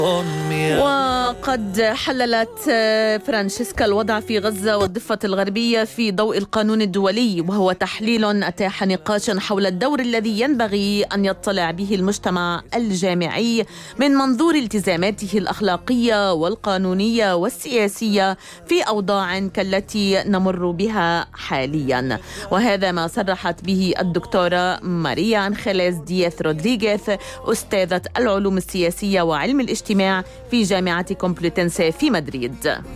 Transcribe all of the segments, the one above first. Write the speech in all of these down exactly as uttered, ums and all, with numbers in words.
وقد حللت فرانشيسكا الوضع في غزة والضفة الغربية في ضوء القانون الدولي، وهو تحليل أتاح نقاشا حول الدور الذي ينبغي أن يطلع به المجتمع الجامعي من منظور التزاماته الأخلاقية والقانونية والسياسية في أوضاع كالتي نمر بها حاليا. وهذا ما صرحت به الدكتورة ماريا أنخيليز دياث رودريغيز، أستاذة العلوم السياسية وعلم الاجتماع في جامعة كومبلوتنسي في مدريد.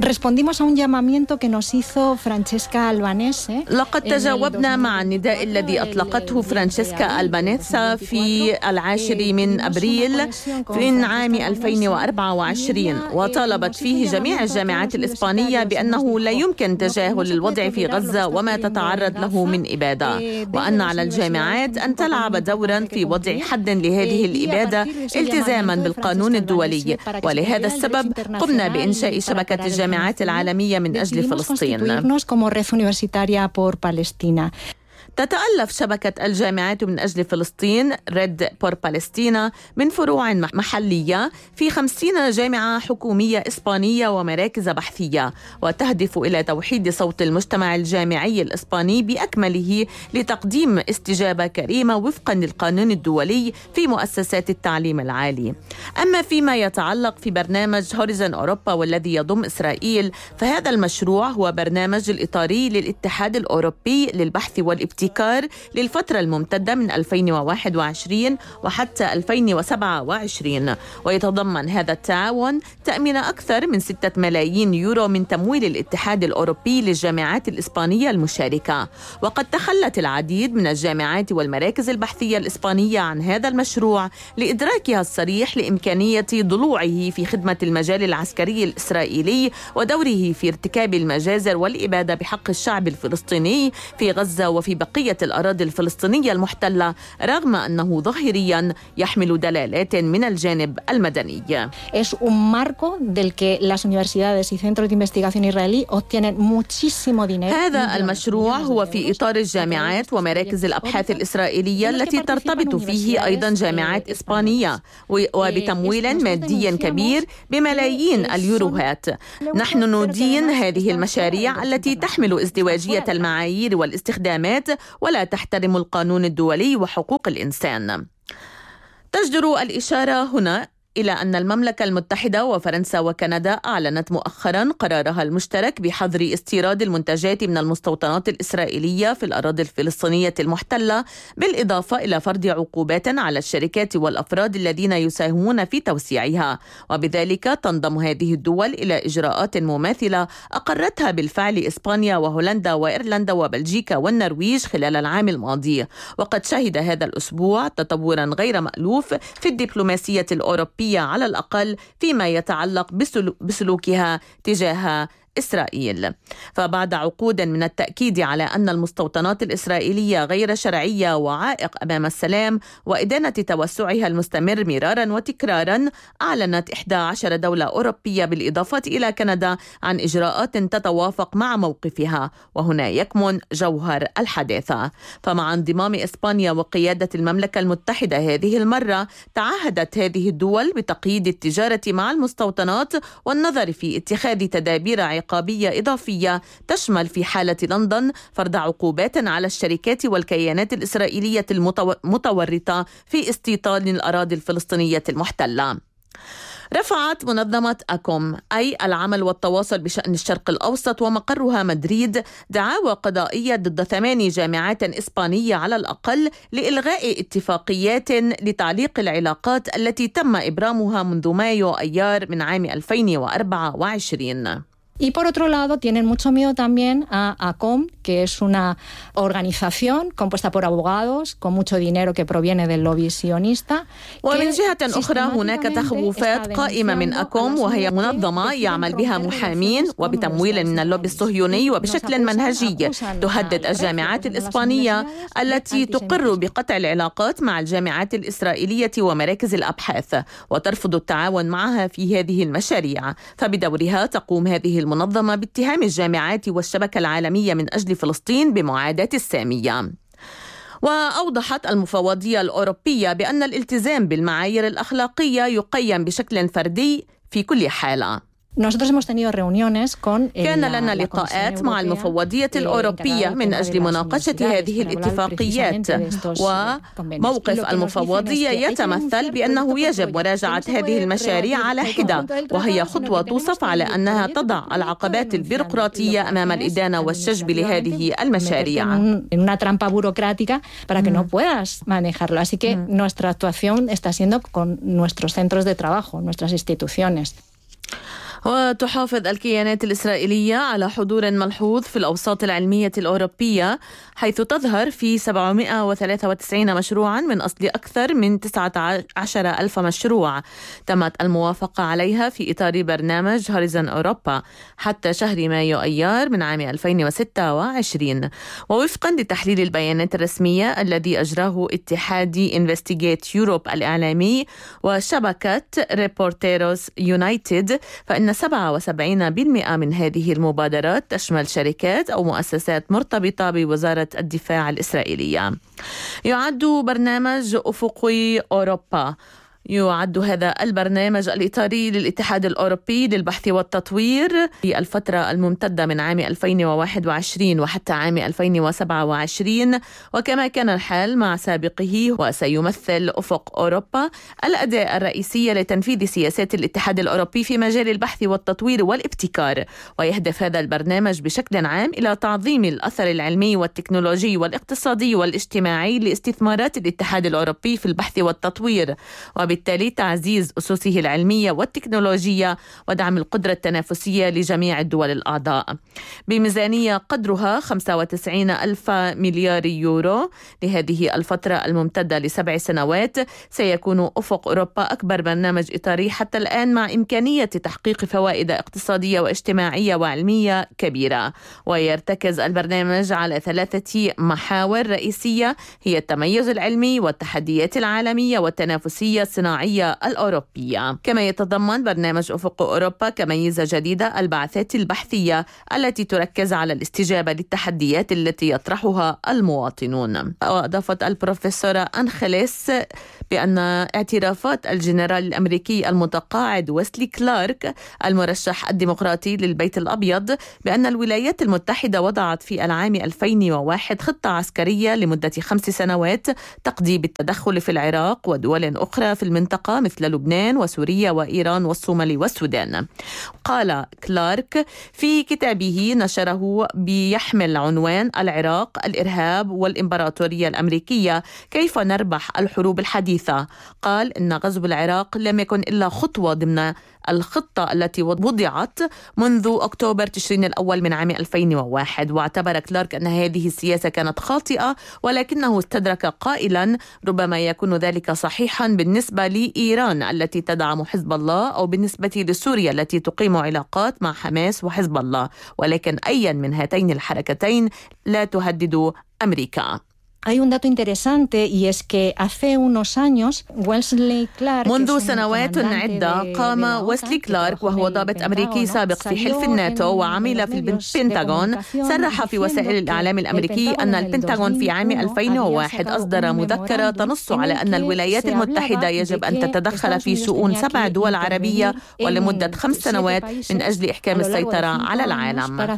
لقد تجاوبنا مع النداء الذي أطلقته فرانشيسكا ألبانيزا في العاشر من أبريل من عام ألفين وأربعة وعشرين، وطالبت فيه جميع الجامعات الإسبانية بأنه لا يمكن تجاهل الوضع في غزة وما تتعرض له من إبادة، وأن على الجامعات أن تلعب دورا في وضع حد لهذه الإبادة التزاما بالقانون الدولي. ولهذا السبب قمنا بإنشاء شبكة الجامعات العالمية من أجل فلسطين. تتألف شبكة الجامعات من أجل فلسطين ريد بور بالستينا من فروع محلية في خمسين جامعة حكومية إسبانية ومراكز بحثية، وتهدف إلى توحيد صوت المجتمع الجامعي الإسباني بأكمله لتقديم استجابة كريمة وفقا للقانون الدولي في مؤسسات التعليم العالي. أما فيما يتعلق في برنامج هوريزون أوروبا والذي يضم إسرائيل، فهذا المشروع هو برنامج الإطاري للاتحاد الأوروبي للبحث والابتكار للفترة الممتدة من ألفين وواحد وعشرين وحتى ألفين وسبعة وعشرين، ويتضمن هذا التعاون تأمين أكثر من ستة ملايين يورو من تمويل الاتحاد الأوروبي للجامعات الإسبانية المشاركة. وقد تخلت العديد من الجامعات والمراكز البحثية الإسبانية عن هذا المشروع لإدراكها الصريح لإمكانية ضلوعه في خدمة المجال العسكري الإسرائيلي ودوره في ارتكاب المجازر والإبادة بحق الشعب الفلسطيني في غزة وفي بقية الأراضي الفلسطينية المحتلة، رغم أنه ظاهريا يحمل دلالات من الجانب المدني. هذا المشروع هو في إطار الجامعات ومراكز الأبحاث الإسرائيلية التي ترتبط فيه أيضا جامعات إسبانية، وبتمويل مادي كبير بملايين اليوروهات. نحن ندين هذه المشاريع التي تحمل ازدواجية المعايير والاستخدامات ولا تحترم القانون الدولي وحقوق الإنسان. تجدر الإشارة هنا إلى أن المملكة المتحدة وفرنسا وكندا أعلنت مؤخرا قرارها المشترك بحظر استيراد المنتجات من المستوطنات الإسرائيلية في الأراضي الفلسطينية المحتلة، بالإضافة إلى فرض عقوبات على الشركات والأفراد الذين يساهمون في توسيعها. وبذلك تنضم هذه الدول إلى إجراءات مماثلة أقرتها بالفعل إسبانيا وهولندا وإيرلندا وبلجيكا والنرويج خلال العام الماضي. وقد شهد هذا الأسبوع تطورا غير مألوف في الدبلوماسية الأوروبية على الأقل فيما يتعلق بسلوكها تجاه إسرائيل. فبعد عقود من التأكيد على أن المستوطنات الإسرائيلية غير شرعية وعائق أمام السلام وإدانة توسعها المستمر مرارا وتكرارا، أعلنت إحدى عشرة دولة أوروبية بالإضافة إلى كندا عن إجراءات تتوافق مع موقفها، وهنا يكمن جوهر الحداثة. فمع انضمام إسبانيا وقيادة المملكة المتحدة هذه المرة، تعهدت هذه الدول بتقييد التجارة مع المستوطنات والنظر في اتخاذ تدابير عقابية إضافية تشمل في حالة لندن فرض عقوبات على الشركات والكيانات الإسرائيلية المتورطة في استيطان الأراضي الفلسطينية المحتلة. رفعت منظمة أكوم أي العمل والتواصل بشأن الشرق الأوسط ومقرها مدريد دعاوى قضائية ضد ثماني جامعات إسبانية على الأقل لإلغاء اتفاقيات لتعليق العلاقات التي تم إبرامها منذ مايو أيار من عام ألفين وأربعة وعشرين. Y por otro lado, tienen mucho miedo también a ACOM, que es una organización compuesta por abogados con mucho dinero que proviene del lobby sionista. ومن جهة أخرى هناك تخوفات قائمة من أكوم، وهي منظمة يعمل بها محامين وبتمويل من اللوبي الصهيوني وبشكل منهجي تهدد الجامعات الإسبانية التي تقر بقطع العلاقات مع الجامعات الإسرائيلية ومراكز الأبحاث وترفض التعاون معها في هذه المشاريع. فبدورها تقوم هذه المنظمة باتهام الجامعات والشبكة العالمية من أجل فلسطين بمعاداة السامية. وأوضحت المفوضية الأوروبية بأن الالتزام بالمعايير الأخلاقية يقيم بشكل فردي في كل حالة. كان لنا لقاءات مع المفوضية الأوروبية من أجل مناقشة هذه الاتفاقيات، وموقف المفوضية يتمثل بأنه يجب مراجعة هذه المشاريع على حدة، وهي خطوة توصف على أنها تضع العقبات البيروقراطية أمام الإدانة والشجب لهذه المشاريع. وتحافظ الكيانات الإسرائيلية على حضور ملحوظ في الأوساط العلمية الأوروبية، حيث تظهر في سبعمائة وثلاثة وتسعين مشروعا من أصل أكثر من تسعة عشر ألف مشروع تمت الموافقة عليها في إطار برنامج هوريزون أوروبا حتى شهر مايو أيار من عام ألفين وستة وعشرين. ووفقا لتحليل البيانات الرسمية الذي أجراه اتحادي انفستيجيت يوروب الإعلامي وشبكة ريبورتيروس يونايتد، فإن سبعة وسبعين بالمئة من هذه المبادرات تشمل شركات أو مؤسسات مرتبطة بوزارة الدفاع الإسرائيلية. يعد برنامج أفقي أوروبا يعد هذا البرنامج الإطاري للاتحاد الأوروبي للبحث والتطوير في الفترة الممتدة من عام ألفين وواحد وعشرين وحتى عام ألفين وسبعة وعشرين، وكما كان الحال مع سابقه، وسيمثل أفق أوروبا الأداة الرئيسية لتنفيذ سياسات الاتحاد الأوروبي في مجال البحث والتطوير والابتكار. ويهدف هذا البرنامج بشكل عام إلى تعظيم الأثر العلمي والتكنولوجي والاقتصادي والاجتماعي لاستثمارات الاتحاد الأوروبي في البحث والتطوير، وبالتالي تعزيز أسسه العلمية والتكنولوجية ودعم القدرة التنافسية لجميع الدول الأعضاء. بميزانية قدرها خمسة وتسعين ألف مليار يورو لهذه الفترة الممتدة لسبع سنوات، سيكون أفق أوروبا أكبر برنامج إطاري حتى الآن، مع إمكانية تحقيق فوائد اقتصادية واجتماعية وعلمية كبيرة. ويرتكز البرنامج على ثلاثة محاور رئيسية هي التميز العلمي والتحديات العالمية والتنافسية الصناعية الأوروبية. كما يتضمن برنامج أفق أوروبا كميزة جديدة البعثات البحثية التي تركز على الاستجابة للتحديات التي يطرحها المواطنون. وأضافت البروفيسورة أنخيليس بأن اعترافات الجنرال الأمريكي المتقاعد ويسلي كلارك المرشح الديمقراطي للبيت الأبيض بأن الولايات المتحدة وضعت في العام ألفين وواحد خطة عسكرية لمدة خمس سنوات تقضي بالتدخل في العراق ودول أخرى في المنطقة مثل لبنان وسوريا وإيران والصومال والسودان. قال كلارك في كتابه نشره بيحمل عنوان العراق، الإرهاب والإمبراطورية الأمريكية، كيف نربح الحروب الحديثة. قال إن غزو العراق لم يكن إلا خطوة ضمن الخطة التي وضعت منذ أكتوبر تشرين الأول من عام ألفين وواحد. واعتبر كلارك أن هذه السياسة كانت خاطئة، ولكنه استدرك قائلا ربما يكون ذلك صحيحا بالنسبة لإيران التي تدعم حزب الله، أو بالنسبة لسوريا التي تقيم علاقات مع حماس وحزب الله، ولكن أي من هاتين الحركتين لا تهدد أمريكا. Hay un dato interesante y es que hace unos años Wesley Clark منذ سنوات عدة قام ويسلي كلارك وهو ضابط أمريكي سابق في حلف الناتو وعمل في البنتاغون، صرح في وسائل الإعلام الأمريكي أن البنتاغون في عام ألفين وواحد أصدر مذكرة تنص على أن الولايات المتحدة يجب أن تتدخل في شؤون سبع دول عربية ولمدة خمس سنوات من أجل إحكام السيطرة على العالم.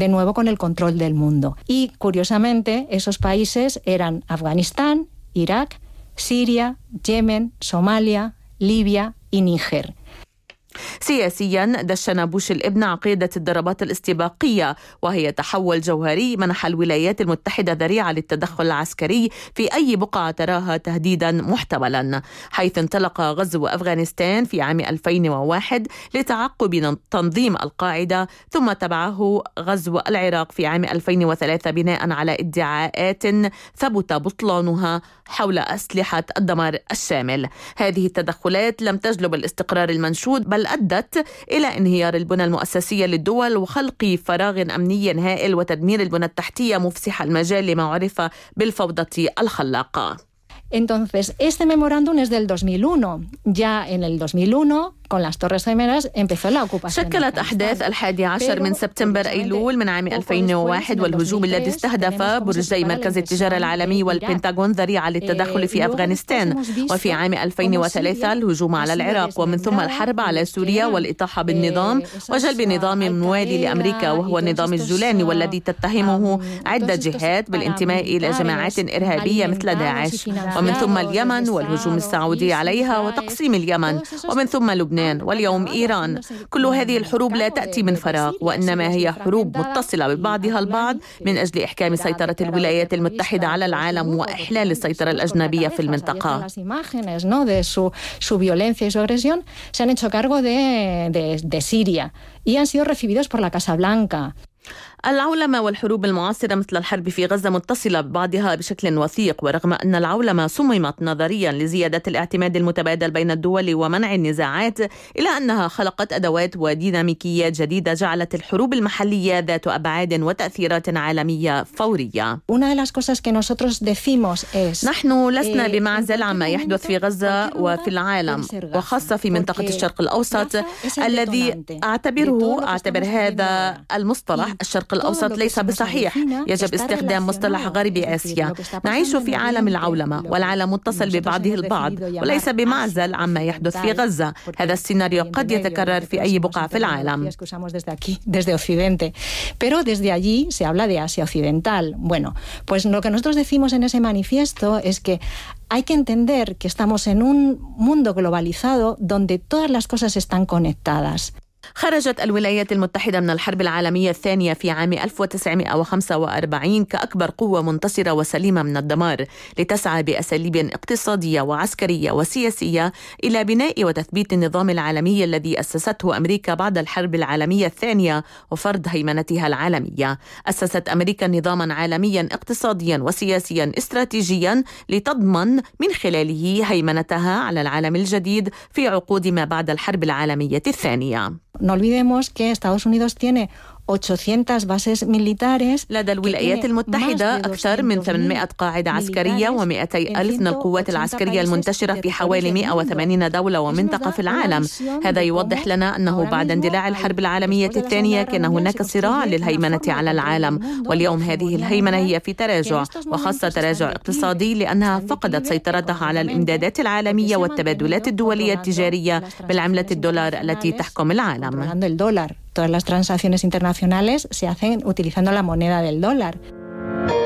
eran Afganistán, Irak, Siria, Yemen, Somalia, Libia y Níger. سياسيا دشن بوش الابن عقيدة الضربات الاستباقية، وهي تحول جوهري منح الولايات المتحدة ذريعة للتدخل العسكري في أي بقعة تراها تهديدا محتملا، حيث انطلق غزو أفغانستان في عام ألفين وواحد لتعقب تنظيم القاعدة، ثم تبعه غزو العراق في عام ألفين وثلاثة بناء على ادعاءات ثبت بطلانها حول أسلحة الدمار الشامل. هذه التدخلات لم تجلب الاستقرار المنشود، بل أدت إلى انهيار البنى المؤسسية للدول وخلق فراغ أمني هائل وتدمير البنى التحتية مفسح المجال لما عرف بالفوضى الخلاقة. Entonces, este memorándum es del dos mil uno. Ya en el dos mil uno, con las Torres Gemelas, empezó la ocupación. شكلت أحداث الحادي عشر من سبتمبر أيلول من عام ألفين وواحد والهجوم الذي استهدف برجي مركز التجارة العالمي والبنتاغون ذريعة للتدخل في أفغانستان، وفي عام ألفين وثلاثة الهجوم على العراق، ومن ثم الحرب على سوريا والإطاحة بالنظام وجلب نظام موالي لأمريكا وهو النظام الجولاني، والذي تتهمه عدة جهات بالانتماء إلى جماعات إرهابية مثل داعش، ومن ثم اليمن والهجوم السعودي عليها وتقسيم اليمن، ومن ثم لبنان واليوم إيران. كل هذه الحروب لا تأتي من فراغ، وإنما هي حروب متصلة ببعضها البعض من أجل إحكام سيطرة الولايات المتحدة على العالم وإحلال السيطرة الأجنبية في المنطقة. Se han hecho cargo de, de, de Siria y han sido recibidos por la Casa Blanca. العولمة والحروب المعاصرة مثل الحرب في غزة متصلة ببعضها بشكل وثيق، ورغم أن العولمة صممت نظريا لزيادة الاعتماد المتبادل بين الدول ومنع النزاعات، إلا أنها خلقت أدوات وديناميكيات جديدة جعلت الحروب المحلية ذات أبعاد وتأثيرات عالمية فورية. نحن لسنا بمعزل عما يحدث في غزة وفي العالم، وخاصة في منطقة الشرق الأوسط الذي أعتبره أعتبر هذا المصطلح الشرق الأوسط ليس بصحيح. يجب استخدام مصطلح غربي آسيا. نعيش في عالم العولمة، والعالم متصل ببعضه البعض وليس بمعزل عما يحدث في غزة. هذا السيناريو قد يتكرر في أي بقعة في العالم. Pero desde allí se habla de Asia Occidental. Bueno, pues lo que nosotros decimos en ese manifiesto es que hay que entender que estamos en un mundo globalizado donde todas las cosas están conectadas. خرجت الولايات المتحدة من الحرب العالمية الثانية في عام ألف وتسعمائة وخمسة وأربعين كأكبر قوة منتصرة وسليمة من الدمار، لتسعى بأساليب اقتصادية وعسكرية وسياسية إلى بناء وتثبيت النظام العالمي الذي أسسته أمريكا بعد الحرب العالمية الثانية وفرض هيمنتها العالمية. أسست أمريكا نظاما عالميا اقتصاديا وسياسيا استراتيجيا لتضمن من خلاله هيمنتها على العالم الجديد في عقود ما بعد الحرب العالمية الثانية. No olvidemos que Estados Unidos tiene ochocientas bases militares. لدى الولايات المتحدة أكثر من ثمانمائة قاعدة عسكرية ومئتي ألف من القوات العسكرية المنتشرة في حوالي مئة وثمانين دولة ومنطقة في العالم. هذا يوضح لنا أنه بعد اندلاع الحرب العالمية الثانية كان هناك صراع للهيمنة على العالم، واليوم هذه الهيمنة هي في تراجع، وخاصة تراجع اقتصادي لأنها فقدت سيطرتها على الإمدادات العالمية والتبادلات الدولية التجارية بالعملة الدولار التي تحكم العالم. Todas las transacciones internacionales se hacen utilizando la moneda del dólar.